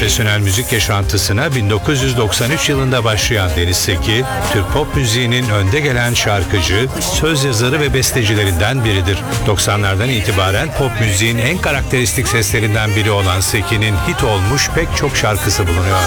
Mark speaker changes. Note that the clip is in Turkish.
Speaker 1: Profesyonel müzik yaşantısına 1993 yılında başlayan Deniz Seki, Türk pop müziğinin önde gelen şarkıcı, söz yazarı ve bestecilerinden biridir. 90'lardan itibaren pop müziğin en karakteristik seslerinden biri olan Seki'nin hit olmuş pek çok şarkısı bulunuyor.